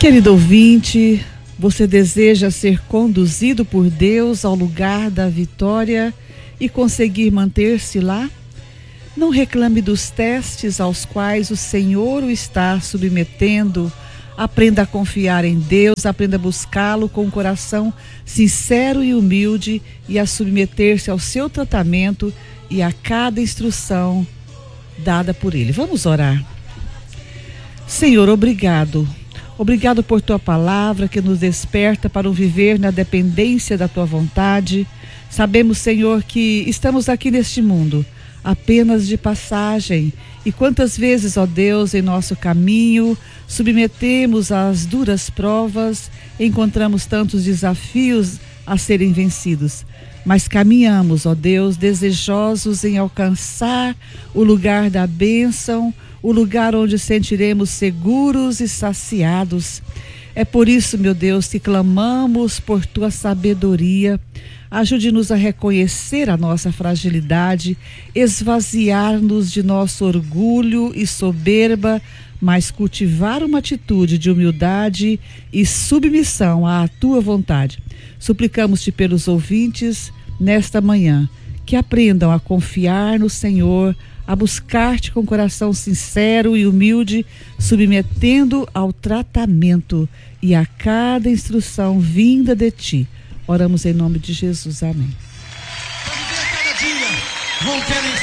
Querido ouvinte, você deseja ser conduzido por Deus ao lugar da vitória e conseguir manter-se lá? Não reclame dos testes aos quais o Senhor o está submetendo. Aprenda a confiar em Deus, aprenda a buscá-lo com um coração sincero e humilde e a submeter-se ao seu tratamento e a cada instrução dada por Ele. Vamos orar. Senhor, obrigado. Obrigado por tua palavra que nos desperta para o viver na dependência da tua vontade. Sabemos, Senhor, que estamos aqui neste mundo apenas de passagem. E quantas vezes, ó Deus, em nosso caminho, submetemos às duras provas, encontramos tantos desafios a serem vencidos. Mas caminhamos, ó Deus, desejosos em alcançar o lugar da bênção, o lugar onde sentiremos seguros e saciados. É por isso, meu Deus, que clamamos por tua sabedoria. Ajude-nos a reconhecer a nossa fragilidade, esvaziar-nos de nosso orgulho e soberba, mas cultivar uma atitude de humildade e submissão à tua vontade. Suplicamos-te pelos ouvintes nesta manhã, que aprendam a confiar no Senhor, a buscar-te com coração sincero e humilde, submetendo ao tratamento e a cada instrução vinda de ti. Oramos em nome de Jesus. Amém. Cada dia, rompendo